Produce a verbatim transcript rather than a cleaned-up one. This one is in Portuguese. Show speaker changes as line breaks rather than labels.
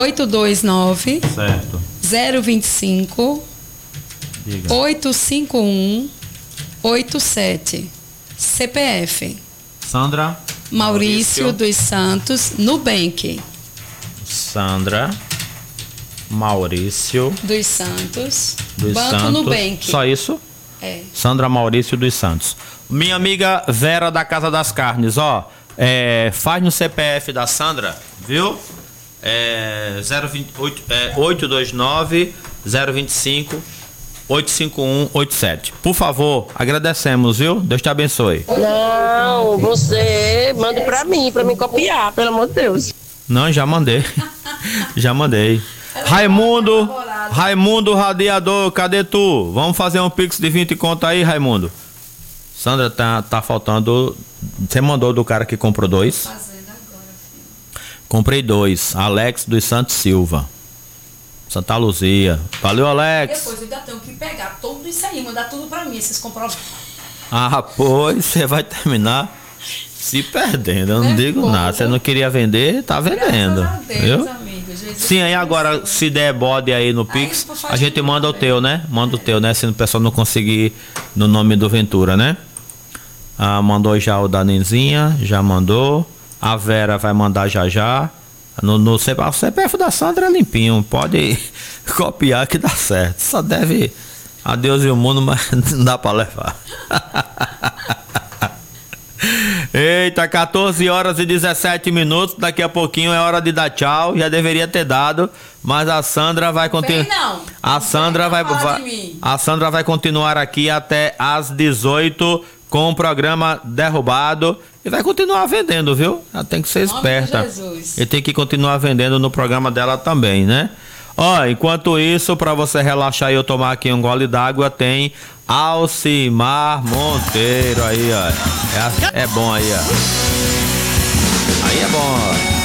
oito dois nove,
certo,
zero vinte e cinco,
diga.
oito cinco um, oito sete. C P F.
Sandra
Maurício,
Maurício
dos Santos, Nubank.
Sandra Maurício
Dos Santos,
dos
Banco
Santos.
Nubank.
Só isso?
É.
Sandra Maurício dos Santos. Minha amiga Vera da Casa das Carnes, ó, é, faz no C P F da Sandra, viu? É, zero vinte e oito, é, oito dois nove, zero vinte e cinco, oito cinco um, oito sete. Por favor, agradecemos, viu? Deus te abençoe.
Não, você manda pra mim, pra me copiar, pelo amor de Deus.
Não, já mandei. Já mandei. Raimundo, Raimundo Radiador, cadê tu? Vamos fazer um pix de vinte conto aí, Raimundo. Sandra, tá, tá faltando. Você mandou do cara que comprou dois? Comprei dois. Alex dos Santos Silva, Santa Luzia. Valeu, Alex.
Depois eu ainda tenho que pegar tudo isso aí, mandar tudo pra mim, esses comprovados.
Ah, pois você vai terminar se perdendo. Eu não
É
digo
pouco.
nada. Você não queria vender, tá vendendo.
Graças a Deus,
Viu?
amigo. Jesus
Sim, aí agora, se der bode aí no Pix,
Aí, faz
a gente
tudo
manda o
também.
teu, né? Manda o teu, né? Se o pessoal não conseguir no nome do Ventura, né? Ah, mandou já o da Nenzinha, já mandou. A Vera vai mandar já já. No, no C P F, o C P F da Sandra é limpinho, pode copiar que dá certo. Só deve a Deus e o mundo, mas não dá pra levar. Eita, quatorze horas e dezessete minutos. Daqui a pouquinho é hora de dar tchau. Já deveria ter dado, mas a Sandra vai continuar.
não.
A Sandra
Vem
vai,
não falar
vai
de mim.
a Sandra vai continuar aqui até às dezoito com o programa Derrubado e vai continuar vendendo, viu? Ela tem que ser
Nome de
esperta.
Jesus.
E tem que continuar vendendo no programa dela também, né? Ó, enquanto isso, para você relaxar e eu tomar aqui um gole d'água, tem Alcimar Monteiro aí, ó. É, é bom aí, ó. Aí é bom, ó.